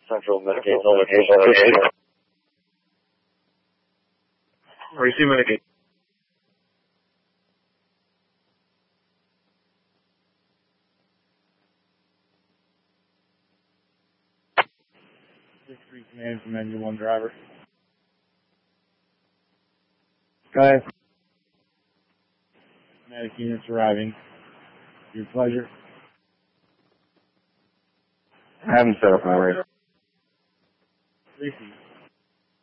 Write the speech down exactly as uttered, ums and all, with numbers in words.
Central Medicaid location. Receive Medicaid. six three command from engine one driver. Go ahead. Medic units arriving. Your pleasure. I haven't set up my radar. Three feet.